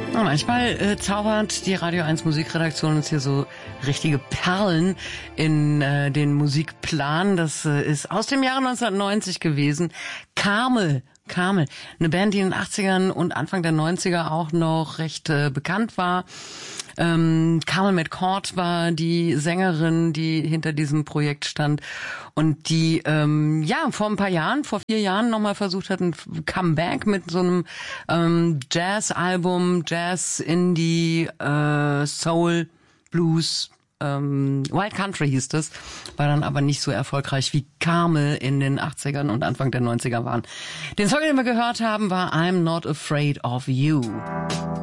Manchmal zaubert die Radio 1 Musikredaktion uns hier so richtige Perlen in den Musikplan. Das ist aus dem Jahre 1990 gewesen. Carmel. Eine Band, die in den 80ern und Anfang der 90er auch noch recht bekannt war. Carmel McCord war die Sängerin, die hinter diesem Projekt stand und die vor 4 Jahren nochmal versucht hat, ein Comeback mit so einem Jazz-Album, Jazz, Indie, Soul, Blues, Wild Country hieß das, war dann aber nicht so erfolgreich wie Carmel in den 80ern und Anfang der 90er waren. Den Song, den wir gehört haben, war I'm Not Afraid of You.